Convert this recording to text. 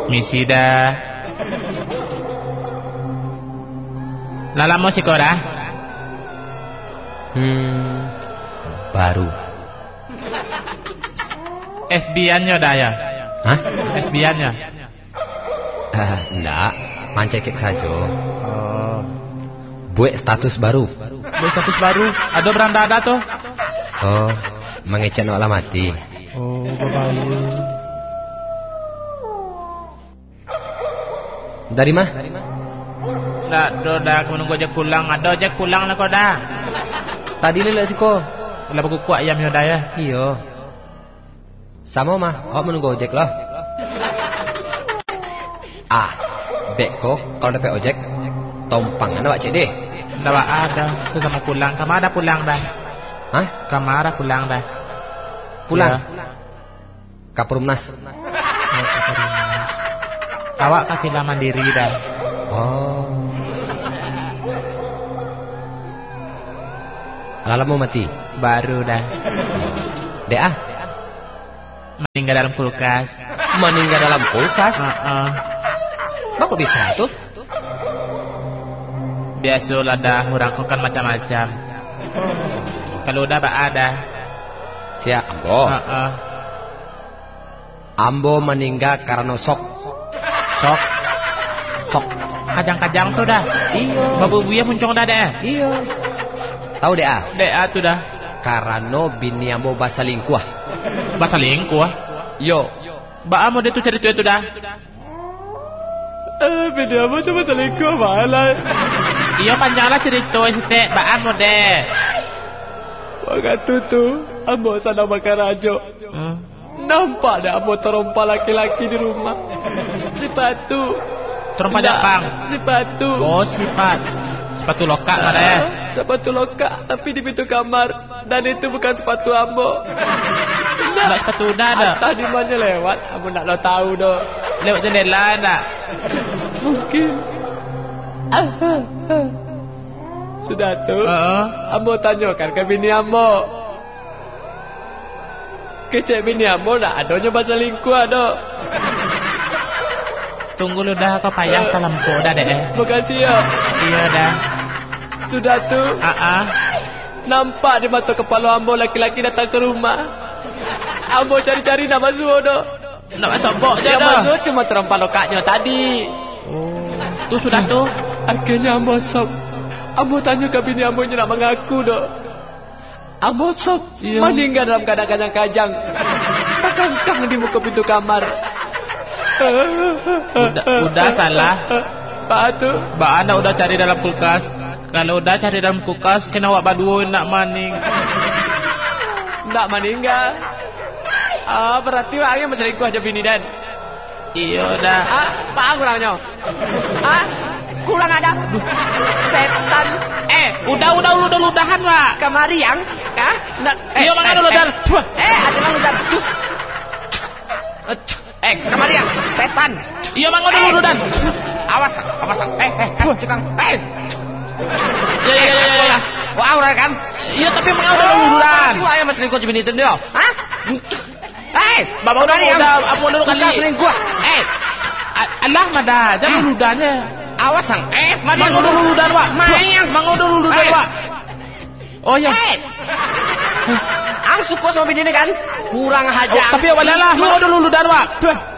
Misi dah. Lala mau sikora? Baru. FB-nya dah ya? Hah? FB-nya? Enggak, mancekek saja. Oh. Buat status baru. Buat status baru? Ada beranda ada tuh? Oh, mengecek no alamati. Oh, babayu. Dari mah? Dah, dah, menunggu ojek pulang. Ada ojek pulang lah kau dah. Tadi lelak siko. Lah buku kuat ayam dah ya. Iyo. Sama mah, awak menunggu ojek lah. Beko kalau dapat ojek, tompangan awak cek deh. Dah ada, sesama pulang. Kamu ada pulang dah. Hah? Kamu ada pulang dah. Pulang? Ya. Kapurumnas. Awak kafilah mandiri dah. Oh. Lala mau mati? Baru dah. Dea? Meninggal dalam kulkas. Meninggal dalam kulkas? Kok bisa tuh? Biasalah dah, orang kan macam-macam. Kalau udah ada. Siap, Ambo. Ambo meninggal karena sok. Kajang-kajang tuh dah. Iyo. Babu buaya muncung dah deh. Iyo. Tahu Dea? Dea tuh dah. Karena bini Ambo basalingkuh. Basalingkuh? Yo. Ba Ambo dia tuh cerita itu dah. Bini Ambo tuh basalingkuh malah. Iya panjanglah cerita itu Ba Ambo deh. Waktu tu Ambo sana makan rajo. Nampak dah Ambo terompa laki-laki di rumah. Sepatu. Terompa Jepang. Sepatu. Oh sepatu lokak mana ya? Sepatu lokak tapi di pintu kamar. Dan itu bukan sepatu Ambo. Nak sepatu dah dah. Entah di mana lewat. Ambo nak lo tahu dah. Lewat jendela dah. Mungkin. Sudah tu Ambo tanyakan ke bini Ambo. Kecek bini Ambo nak adanya bahasa lingkuh ada. Tunggu lu dah kau payah dalam dah deh. Makasih ya. Iya dah. Sudah tu nampak di mata kepala Ambo laki-laki datang ke rumah. Ambo cari-cari nak masuk dah. Nak masuk bok je dah. Yang masuk cuma terompa lokaknya tadi. Oh, tu sudah tu. Akhirnya Ambo sok. Ambo tanya ke bini Ambo nak mengaku dah. Ambo sok meninggal dalam keadaan kajang-kajang. Terkangkang di muka pintu kamar. Udah salah. Pak tu. Mbak anda udah cari dalam kulkas. Kalau udah cari dalam kulkas, kena awak berdua nak maning. Nak meninggal. Berarti orangnya berselingkuh aja bini dan. Iya dah. Pak kurangnya. Kurang ada. Setan. Udah ludahan Pak. Kemari yang. Iya mana ludahan. Adalah ludahan. Kemari yang. Setan. Iya mana ludahan. Awas. Cukang. Ya. Wah, orang kan? Iya tapi mana udah ludahan. Itu ayam selingkuh bini itu dia. Bapak udah apa dulu kali. Selingkuh. Allah mada, jangan ludahnya. Awas sang. Mana udah ludahan Pak. Mana udah ludahan Pak. Oh ya. Ang suka sama bini ini kan? Kurang hajar. Tapi awalnya lah, mana udah ludahan Pak.